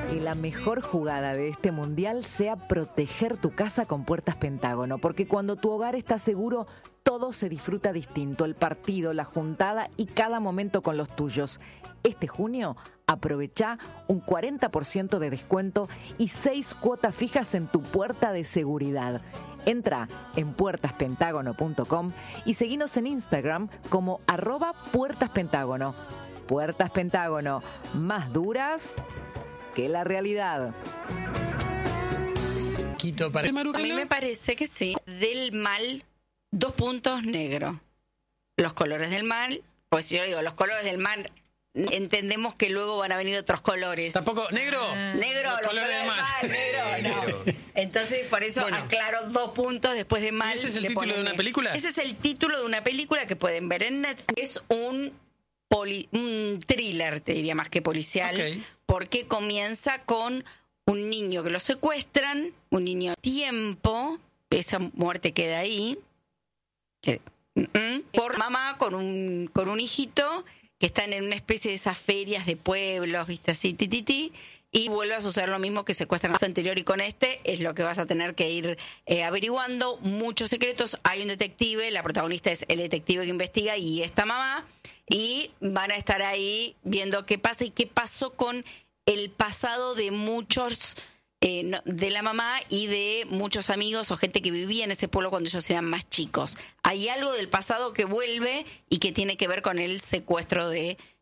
Que la mejor jugada de este mundial sea proteger tu casa con Puertas Pentágono, porque cuando tu hogar está seguro, todo se disfruta distinto, el partido, la juntada y cada momento con los tuyos. Este junio, aprovecha un 40% de descuento y 6 cuotas fijas en tu puerta de seguridad. Entra en puertaspentágono.com y seguinos en Instagram como @puertaspentágono. Puertas Pentágono, más duras que la realidad. A mí me parece que sí. Del mal, 2 puntos negro. Los colores del mal, pues yo digo, los colores del mal, entendemos que luego van a venir otros colores. Tampoco, negro. Negro, los colores del mal. Negro, no. Entonces, por eso aclaro 2 puntos después de mal. ¿Y ese es el título de una película? Ese es el título de una película que pueden ver en Netflix. Es un thriller, te diría, más que policial, porque comienza con un niño que lo secuestran, un niño tiempo, esa muerte queda ahí, por mamá con un hijito que están en una especie de esas ferias de pueblos, viste, así, y vuelve a suceder lo mismo que secuestran a su anterior, y con este es lo que vas a tener que ir averiguando, muchos secretos. Hay un detective, la protagonista es el detective que investiga y esta mamá, y van a estar ahí viendo qué pasa y qué pasó con el pasado de muchos, de la mamá y de muchos amigos o gente que vivía en ese pueblo cuando ellos eran más chicos. Hay algo del pasado que vuelve y que tiene que ver con el secuestro de